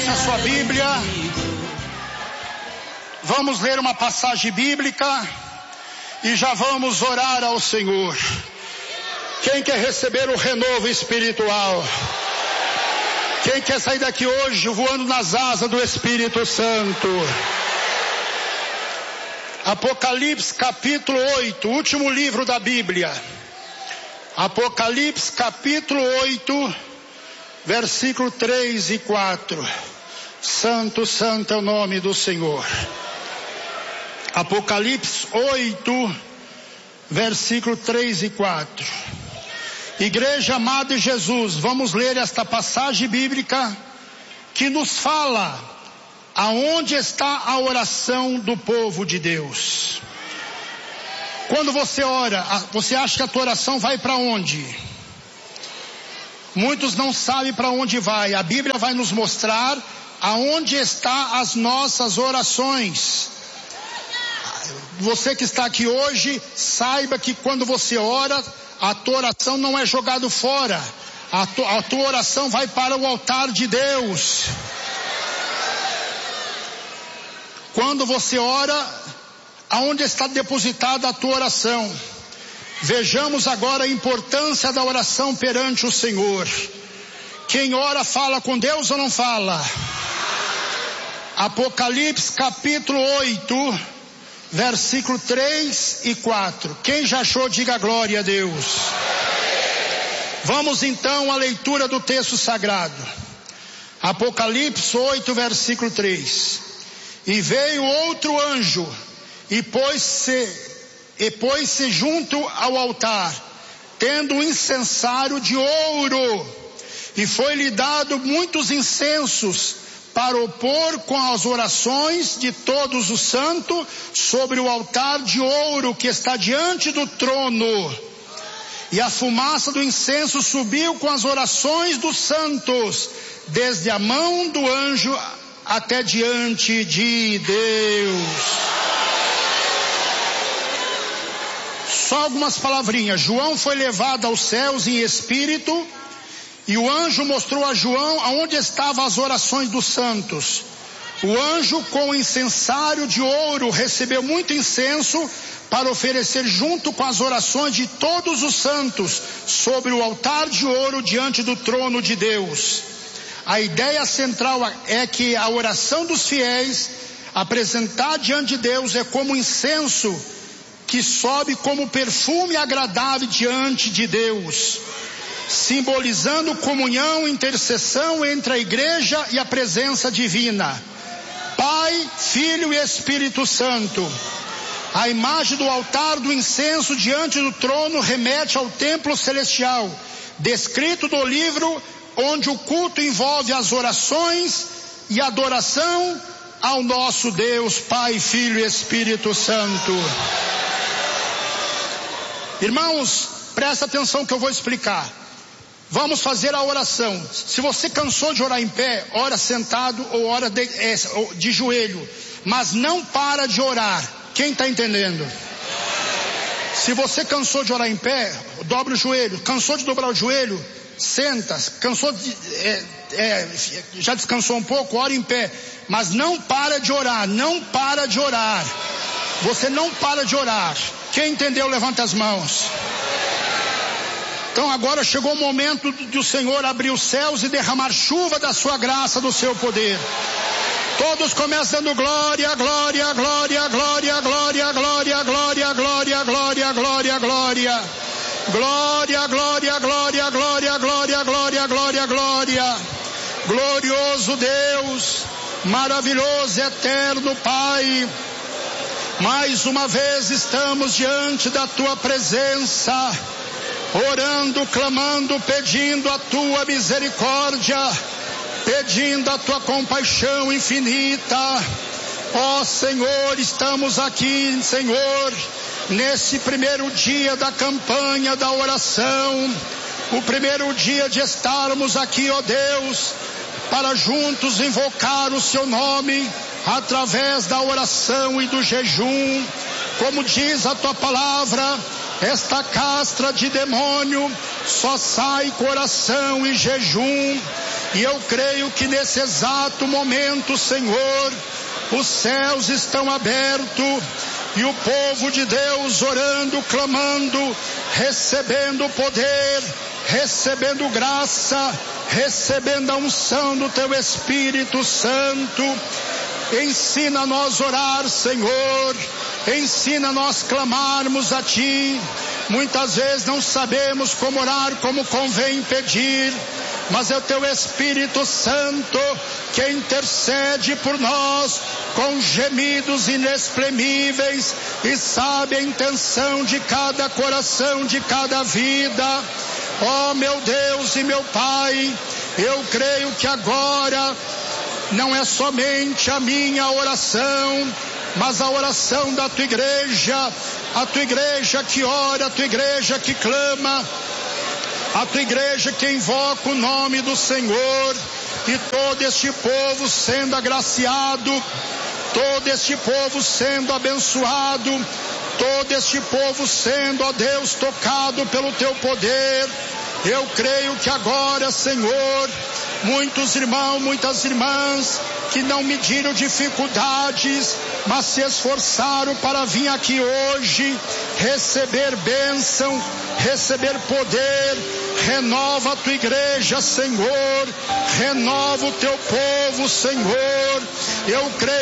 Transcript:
Feche a sua Bíblia. Vamos ler uma passagem bíblica e já vamos orar ao Senhor. Quem quer receber o renovo espiritual? Quem quer sair daqui hoje voando nas asas do Espírito Santo? Apocalipse capítulo 8, último livro da Bíblia. Apocalipse capítulo 8, versículo 3 e 4. Santo, santo é o nome do Senhor. Apocalipse 8, versículo 3 e 4. Igreja amada de Jesus, vamos ler esta passagem bíblica que nos fala aonde está a oração do povo de Deus. Quando você ora, você acha que a tua oração vai para onde? Muitos não sabem para onde vai. A Bíblia vai nos mostrar aonde estão as nossas orações. Você que está aqui hoje, saiba que quando você ora, a tua oração não é jogada fora. A tua oração vai para o altar de Deus. Quando você ora, aonde está depositada a tua oração? Vejamos agora a importância da oração perante o Senhor. Quem ora fala com Deus ou não fala? Apocalipse capítulo 8, versículo 3 e 4. Quem já achou, diga glória a Deus. Vamos então à leitura do texto sagrado. Apocalipse 8, versículo 3. E veio outro anjo e pôs-se junto ao altar, tendo um incensário de ouro, e foi-lhe dado muitos incensos para opor com as orações de todos os santos sobre o altar de ouro que está diante do trono. E a fumaça do incenso subiu com as orações dos santos, desde a mão do anjo até diante de Deus. Só algumas palavrinhas. João foi levado aos céus em espírito, e o anjo mostrou a João aonde estavam as orações dos santos. O anjo com o incensário de ouro recebeu muito incenso para oferecer junto com as orações de todos os santos sobre o altar de ouro diante do trono de Deus. A ideia central é que a oração dos fiéis apresentada diante de Deus é como incenso que sobe como perfume agradável diante de Deus, simbolizando comunhão e intercessão entre a igreja e a presença divina. Pai, Filho e Espírito Santo. A imagem do altar do incenso diante do trono remete ao templo celestial, descrito no livro, onde o culto envolve as orações e adoração ao nosso Deus, Pai, Filho e Espírito Santo. Irmãos, presta atenção que eu vou explicar. Vamos fazer a oração. Se você cansou de orar em pé, ora sentado ou ora de joelho, mas não para de orar. Quem está entendendo? Se você cansou de orar em pé, dobra o joelho. Cansou de dobrar o joelho, senta. Cansou já descansou um pouco, ora em pé, mas não para de orar. Não para de orar. Você não para de orar. Quem entendeu, levanta as mãos. Então agora chegou o momento de o Senhor abrir os céus e derramar chuva da sua graça, do seu poder. Todos começam dando glória, glória, glória, glória, glória, glória, glória, glória, glória, glória, glória. Glória, glória, glória, glória, glória, glória, glória, glória. Glorioso Deus, maravilhoso, eterno Pai. Mais uma vez estamos diante da tua presença, orando, clamando, pedindo a tua misericórdia, pedindo a tua compaixão infinita. Ó Senhor, estamos aqui, Senhor, nesse primeiro dia da campanha da oração, o primeiro dia de estarmos aqui, ó Deus, para juntos invocar o seu nome através da oração e do jejum. Como diz a tua palavra, esta castra de demônio só sai com oração e jejum. E eu creio que nesse exato momento, Senhor, os céus estão abertos e o povo de Deus orando, clamando, recebendo poder, recebendo graça, recebendo a unção do Teu Espírito Santo. Ensina nós orar, Senhor, ensina nós clamarmos a Ti. Muitas vezes não sabemos como orar, como convém pedir, mas é o Teu Espírito Santo que intercede por nós com gemidos inexprimíveis e sabe a intenção de cada coração, de cada vida. Ó meu Deus e meu Pai, eu creio que agora não é somente a minha oração, mas a oração da Tua igreja, a Tua igreja que ora, a Tua igreja que clama, a Tua igreja que invoca o nome do Senhor, e todo este povo sendo agraciado, todo este povo sendo abençoado, todo este povo sendo, ó Deus, tocado pelo Teu poder. Eu creio que agora, Senhor, muitos irmãos, muitas irmãs que não mediram dificuldades, mas se esforçaram para vir aqui hoje, receber bênção, receber poder. Renova a Tua igreja, Senhor, renova o Teu povo, Senhor. Eu creio